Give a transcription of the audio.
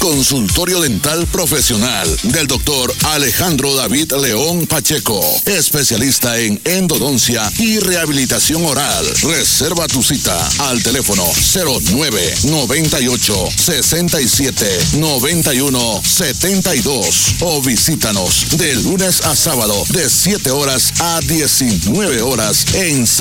consultorio dental profesional del doctor Alejandro David León Pacheco, especialista en endodoncia y rehabilitación oral. Reserva tu cita al teléfono 0998-67-9172 o visítanos de lunes a sábado de 7 horas a 19 horas en